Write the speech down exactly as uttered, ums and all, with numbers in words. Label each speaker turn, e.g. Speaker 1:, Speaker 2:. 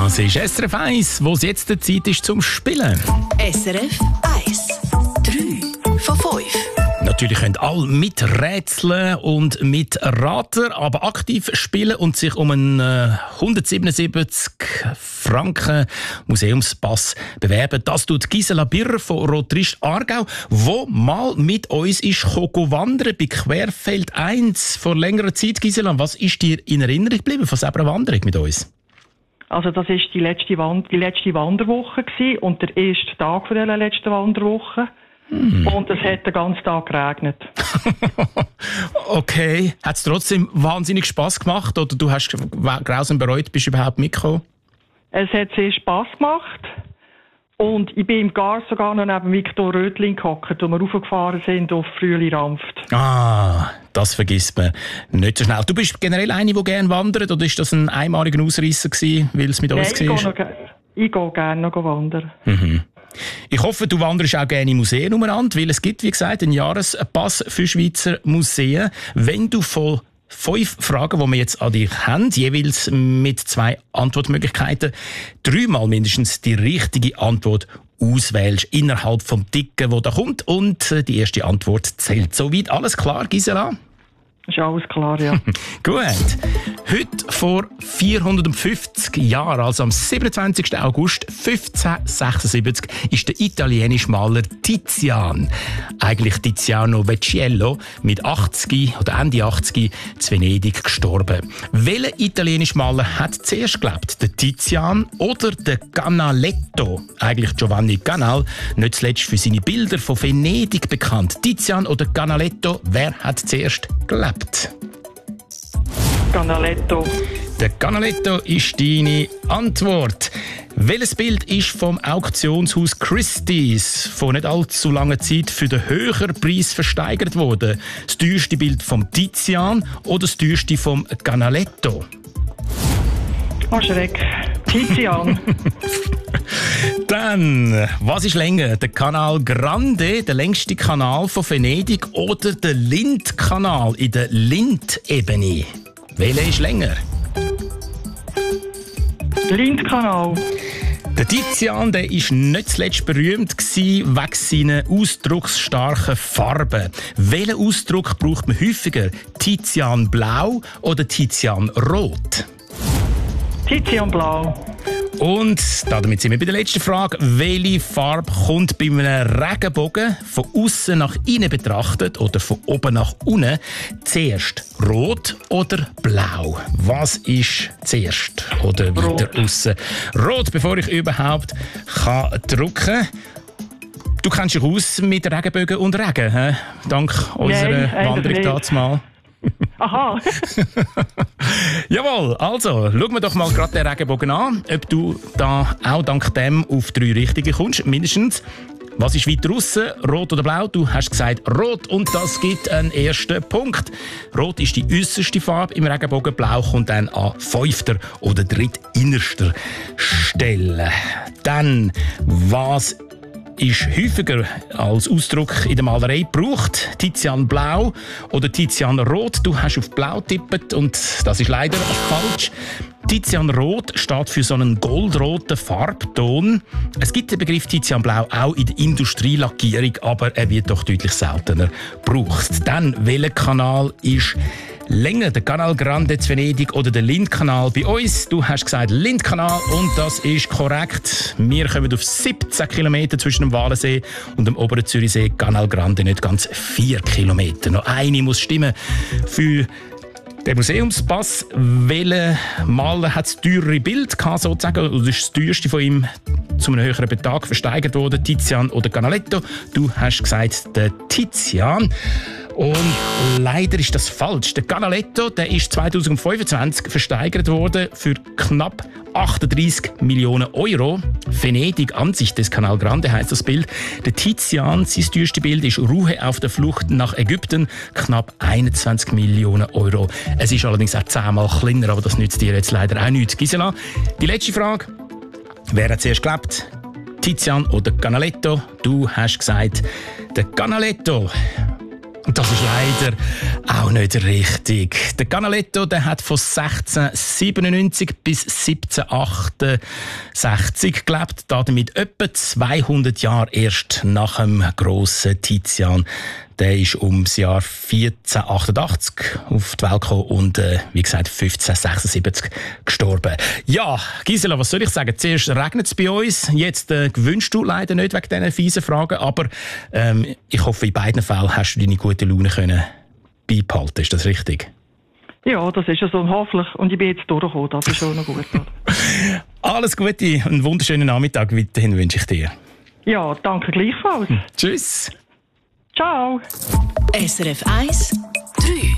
Speaker 1: Das ist S R F eins, wo es jetzt die Zeit ist zum Spielen.
Speaker 2: S R F eins. drei von fünf.
Speaker 1: Natürlich können alle miträtseln und mitraten, aber aktiv spielen und sich um einen äh, hundertsiebenundsiebzig Franken Museumspass bewerben. Das tut Gisela Birrer von Rotrist Aargau, wo mal mit uns ist gekommen, wandern bei Querfeld eins vor längerer Zeit. Gisela, was ist dir in Erinnerung geblieben von dieser Wanderung mit uns?
Speaker 3: Also das war die letzte, Wand- die letzte Wanderwoche gewesen und der erste Tag von dieser letzten Wanderwoche. Mm. Und es hat den ganzen Tag geregnet.
Speaker 1: Okay. Hat es trotzdem wahnsinnig Spass gemacht oder du hast grausam bereut, bist du überhaupt mitgekommen?
Speaker 3: Es hat sehr Spass gemacht. Und ich bin im Gar sogar noch neben Viktor Rötling gehockt, wo wir raufgefahren sind auf Frühli-Rampft.
Speaker 1: Ah, das vergisst man nicht so schnell. Du bist generell eine, die gerne wandert, oder ist das ein einmaliger Ausreisser gewesen, weil es mit uns
Speaker 3: Nein,
Speaker 1: war?
Speaker 3: ich gehe, noch, ich gehe gerne noch wandern.
Speaker 1: Mhm. Ich hoffe, du wanderst auch gerne in Museen umeinander, weil es gibt, wie gesagt, einen Jahrespass für Schweizer Museen. Wenn du von fünf Fragen, die wir jetzt an dich haben, jeweils mit zwei Antwortmöglichkeiten, dreimal mindestens die richtige Antwort auswählst innerhalb vom Ticken, wo da kommt, und die erste Antwort zählt. Soweit alles klar, Gisela?
Speaker 3: Ist alles klar, ja.
Speaker 1: Gut. Heute vor vierhundertfünfzig Jahren, also am siebenundzwanzigsten August fünfzehnhundertsechsundsiebzig, ist der italienische Maler Tizian, eigentlich Tiziano Vecchiello, mit achtzig oder Ende achtzig zu Venedig gestorben. Welcher italienische Maler hat zuerst gelebt? Der Tizian oder der Canaletto? Eigentlich Giovanni Canal, nicht zuletzt für seine Bilder von Venedig bekannt. Tizian oder Canaletto, wer hat zuerst gelebt?
Speaker 3: Canaletto.
Speaker 1: Der Canaletto ist deine Antwort. Welches Bild ist vom Auktionshaus Christie's vor nicht allzu langer Zeit für den höheren Preis versteigert worden? Das teuerste Bild vom Tizian oder das teuerste vom Canaletto?
Speaker 3: Oh Schreck. Tizian.
Speaker 1: Dann, was ist länger? Der Canal Grande, der längste Kanal von Venedig, oder der Lindkanal in der Lindebene? Welcher ist länger?
Speaker 3: Lindkanal.
Speaker 1: Der Tizian, der ist nicht zuletzt berühmt gewesen wegen seiner ausdrucksstarken Farben. Welchen Ausdruck braucht man häufiger? Tizian Blau oder Tizian Rot?
Speaker 3: Tizian Blau.
Speaker 1: Und damit sind wir bei der letzten Frage. Welche Farbe kommt bei einem Regenbogen von außen nach innen betrachtet oder von oben nach unten zuerst? Rot oder blau? Was ist zuerst oder weiter außen? Rot, bevor ich überhaupt kann drücken kann. Du kennst dich aus mit Regenbögen und Regen, he? Dank unserer
Speaker 3: Nein,
Speaker 1: Wanderung dazu mal.
Speaker 3: Aha.
Speaker 1: Jawohl, also schauen wir doch mal gerade den Regenbogen an, ob du da auch dank dem auf drei Richtige kommst, mindestens. Was ist weiter draussen, rot oder blau? Du hast gesagt rot und das gibt einen ersten Punkt. Rot ist die äusserste Farbe im Regenbogen, blau kommt dann an fünfter oder drittinnerster Stelle. Dann, was ist häufiger als Ausdruck in der Malerei gebraucht? Tizian Blau oder Tizian Rot? Du hast auf Blau getippt und das ist leider falsch. Tizian Rot steht für so einen goldroten Farbton. Es gibt den Begriff Tizian Blau auch in der Industrielackierung, aber er wird doch deutlich seltener gebraucht. Dann, welcher Kanal ist länger, der Canal Grande zu Venedig oder der Lindkanal bei uns? Du hast gesagt Lindkanal und das ist korrekt. Wir kommen auf siebzehn Kilometer zwischen dem Walensee und dem oberen Zürichsee. Canal Grande nicht ganz vier Kilometer. Noch eine muss stimmen für den Museumspass. Welcher Maler hat das teurere Bild gehabt, sozusagen? Oder ist das teuerste von ihm zu einem höheren Betrag versteigert worden? Tizian oder Canaletto? Du hast gesagt, der Tizian. Und leider ist das falsch. Der Canaletto, der ist zweitausendfünfundzwanzig versteigert worden für knapp achtunddreissig Millionen Euro. Venedig, Ansicht des Canal Grande heisst das Bild. Der Tizian, sein teuerstes Bild ist Ruhe auf der Flucht nach Ägypten, knapp einundzwanzig Millionen Euro. Es ist allerdings auch zehnmal kleiner, aber das nützt dir jetzt leider auch nichts. Gisela, die letzte Frage. Wer hat zuerst gelebt? Tizian oder Canaletto? Du hast gesagt, der Canaletto. Das ist leider auch nicht richtig. Der Canaletto, der hat von sechzehnhundertsiebenundneunzig bis siebzehnhundertachtundsechzig gelebt, damit etwa zweihundert Jahre erst nach dem grossen Tizian. Der ist ums Jahr vierzehnhundertachtundachtzig auf die Welt gekommen und, äh, wie gesagt, fünfzehnhundertsechsundsiebzig gestorben. Ja, Gisela, was soll ich sagen? Zuerst regnet es bei uns, jetzt äh, gewünscht du leider nicht wegen diesen fiesen Fragen, aber ähm, ich hoffe, in beiden Fällen hast du deine gute Laune können beibehalten. Ist das richtig?
Speaker 3: Ja, das ist ja so hoffentlich. Und ich bin jetzt durchgekommen, das ist schon noch gut.
Speaker 1: Alles Gute, einen wunderschönen Nachmittag weiterhin wünsche ich dir.
Speaker 3: Ja, danke gleichfalls.
Speaker 1: Tschüss.
Speaker 3: Ciao.
Speaker 2: S R F eins, drei.